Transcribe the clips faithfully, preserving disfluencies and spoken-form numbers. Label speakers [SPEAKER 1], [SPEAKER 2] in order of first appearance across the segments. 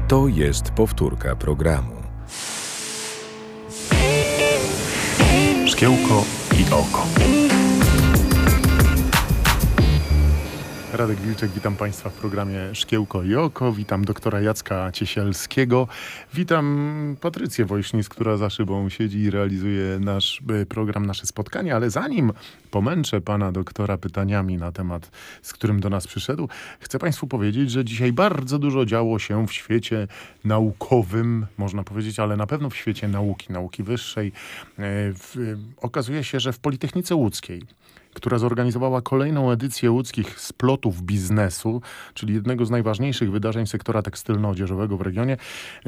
[SPEAKER 1] To jest powtórka programu. Szkiełko i oko.
[SPEAKER 2] Radek Wilczek, witam Państwa w programie Szkiełko i oko. Witam doktora Jacka Ciesielskiego. Witam Patrycję Wojsznic, która za szybą siedzi i realizuje nasz program, nasze spotkanie. Ale zanim pomęczę pana doktora pytaniami na temat, z którym do nas przyszedł, chcę Państwu powiedzieć, że dzisiaj bardzo dużo działo się w świecie naukowym, można powiedzieć, ale na pewno w świecie nauki, nauki wyższej. W, okazuje się, że w Politechnice Łódzkiej, która zorganizowała kolejną edycję łódzkich splotów biznesu, czyli jednego z najważniejszych wydarzeń sektora tekstylno-odzieżowego w regionie.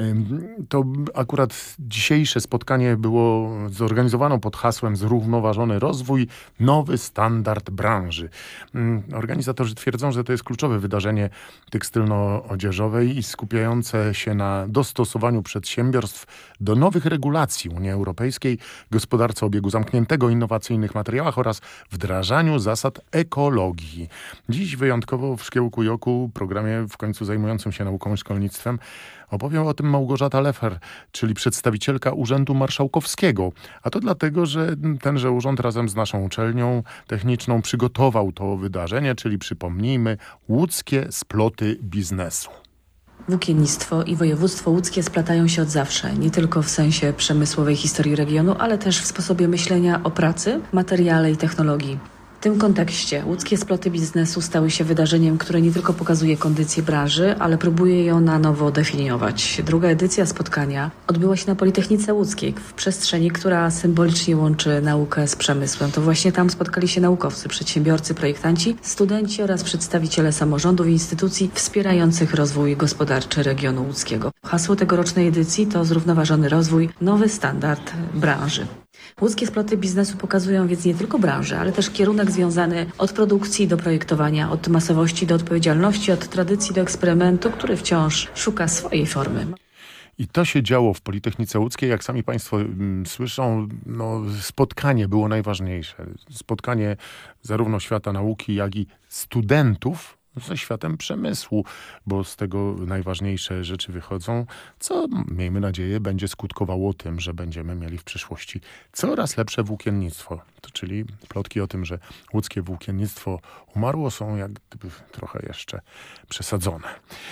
[SPEAKER 2] To akurat dzisiejsze spotkanie było zorganizowane pod hasłem Zrównoważony rozwój, nowy standard branży. Organizatorzy twierdzą, że to jest kluczowe wydarzenie tekstylno-odzieżowej i skupiające się na dostosowaniu przedsiębiorstw do nowych regulacji Unii Europejskiej, gospodarce obiegu zamkniętego, innowacyjnych materiałach oraz wdrażaniu zasad ekologii. Dziś wyjątkowo w Szkiełku i oku, programie w końcu zajmującym się nauką i szkolnictwem, opowie o tym Małgorzata Lefer, czyli przedstawicielka Urzędu Marszałkowskiego. A to dlatego, że tenże urząd razem z naszą uczelnią techniczną przygotował to wydarzenie, czyli przypomnijmy, łódzkie sploty biznesu.
[SPEAKER 3] Włókiennictwo i województwo łódzkie splatają się od zawsze, nie tylko w sensie przemysłowej historii regionu, ale też w sposobie myślenia o pracy, materiale i technologii. W tym kontekście łódzkie sploty biznesu stały się wydarzeniem, które nie tylko pokazuje kondycję branży, ale próbuje ją na nowo definiować. Druga edycja spotkania odbyła się na Politechnice Łódzkiej, w przestrzeni, która symbolicznie łączy naukę z przemysłem. To właśnie tam spotkali się naukowcy, przedsiębiorcy, projektanci, studenci oraz przedstawiciele samorządów i instytucji wspierających rozwój gospodarczy regionu łódzkiego. Hasło tegorocznej edycji to zrównoważony rozwój, nowy standard branży. Łódzkie sploty biznesu pokazują więc nie tylko branżę, ale też kierunek związany od produkcji do projektowania, od masowości do odpowiedzialności, od tradycji do eksperymentu, który wciąż szuka swojej formy.
[SPEAKER 2] I to się działo w Politechnice Łódzkiej. Jak sami Państwo m, słyszą, no, spotkanie było najważniejsze. Spotkanie zarówno świata nauki, jak i studentów ze światem przemysłu, bo z tego najważniejsze rzeczy wychodzą, co, miejmy nadzieję, będzie skutkowało tym, że będziemy mieli w przyszłości coraz lepsze włókiennictwo. To czyli plotki o tym, że łódzkie włókiennictwo umarło, są jak gdyby trochę jeszcze przesadzone.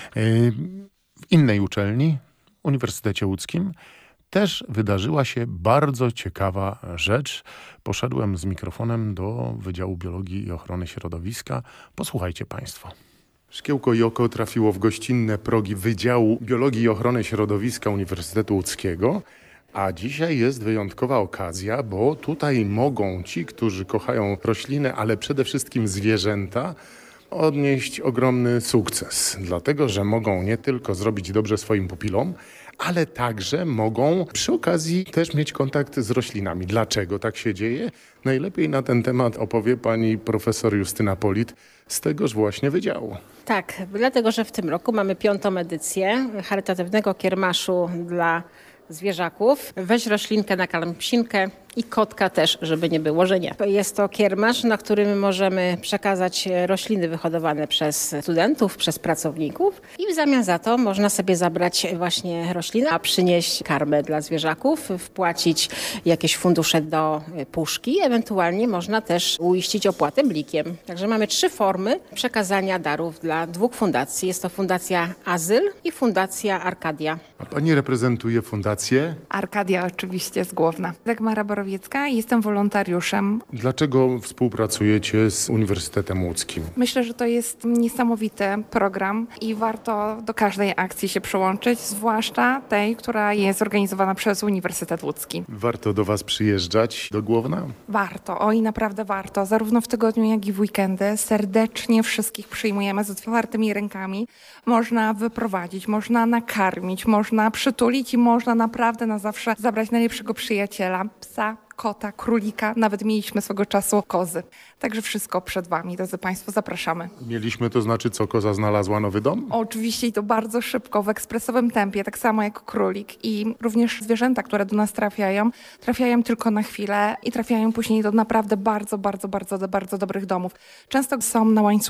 [SPEAKER 2] W innej uczelni, Uniwersytecie Łódzkim, też wydarzyła się bardzo ciekawa rzecz. Poszedłem z mikrofonem do Wydziału Biologii i Ochrony Środowiska. Posłuchajcie Państwo. Szkiełko i oko trafiło w gościnne progi Wydziału Biologii i Ochrony Środowiska Uniwersytetu Łódzkiego. A dzisiaj jest wyjątkowa okazja, bo tutaj mogą ci, którzy kochają rośliny, ale przede wszystkim zwierzęta, odnieść ogromny sukces. Dlatego, że mogą nie tylko zrobić dobrze swoim pupilom, ale także mogą przy okazji też mieć kontakt z roślinami. Dlaczego tak się dzieje? Najlepiej na ten temat opowie pani profesor Justyna Polit z tegoż właśnie wydziału.
[SPEAKER 4] Tak, dlatego, że w tym roku mamy piątą edycję charytatywnego kiermaszu dla zwierzaków. Weź roślinkę, nakarm psinkę i kotka też, żeby nie było, że nie. Jest to kiermasz, na którym możemy przekazać rośliny wyhodowane przez studentów, przez pracowników i w zamian za to można sobie zabrać właśnie rośliny, a przynieść karmę dla zwierzaków, wpłacić jakieś fundusze do puszki, ewentualnie można też uiścić opłatę blikiem. Także mamy trzy formy przekazania darów dla dwóch fundacji. Jest to Fundacja Azyl i Fundacja Arkadia.
[SPEAKER 2] A pani reprezentuje fundację?
[SPEAKER 5] Arkadia oczywiście z Głowna. Dagmara Borowiecka i jestem wolontariuszem.
[SPEAKER 2] Dlaczego współpracujecie z Uniwersytetem Łódzkim?
[SPEAKER 5] Myślę, że to jest niesamowity program i warto do każdej akcji się przyłączyć, zwłaszcza tej, która jest organizowana przez Uniwersytet Łódzki.
[SPEAKER 2] Warto do was przyjeżdżać do Głowna?
[SPEAKER 5] Warto, oj naprawdę warto. Zarówno w tygodniu, jak i w weekendy serdecznie wszystkich przyjmujemy z otwartymi rękami. Można wyprowadzić, można nakarmić, można przytulić i można naprawdę na zawsze zabrać najlepszego przyjaciela, psa, kota, królika, nawet mieliśmy swego czasu kozy. Także wszystko przed wami, drodzy państwo, zapraszamy.
[SPEAKER 2] Mieliśmy, to znaczy co, koza znalazła nowy dom?
[SPEAKER 5] Oczywiście i to bardzo szybko, w ekspresowym tempie, tak samo jak królik. I również zwierzęta, które do nas trafiają, trafiają tylko na chwilę i trafiają później do naprawdę bardzo, bardzo, bardzo, bardzo dobrych domów. Często są na łańcuchu.